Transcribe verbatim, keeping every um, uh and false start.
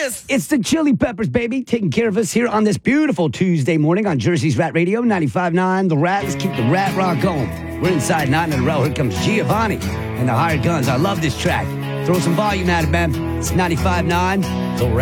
this. It's the Chili Peppers, baby, taking care of us here on this beautiful Tuesday morning on Jersey's Rat Radio, ninety-five point nine The Rat. Let's keep the rat rock going. We're inside nine in a row. Here comes Giovanni and the Hired Guns. I love this track. Throw some volume at it, man. It's ninety-five point nine The Rat.